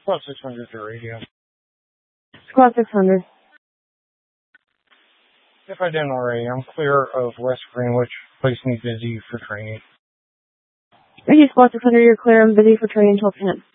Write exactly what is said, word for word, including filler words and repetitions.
Squad six hundred to radio. Squad six hundred. If I didn't already, I'm clear of West Greenwich. Place me busy for training. Thank you, Squad six hundred. You're clear. I'm busy for training until ten.